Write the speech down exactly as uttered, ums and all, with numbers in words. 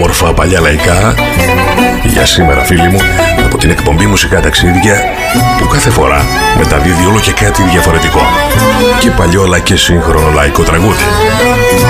όμορφα παλιά λαϊκά για σήμερα, φίλοι μου, από την εκπομπή Μουσικά Ταξίδια, που κάθε φορά μεταδίδει όλο και κάτι διαφορετικό, και παλιό αλλά και σύγχρονο λαϊκό τραγούδι.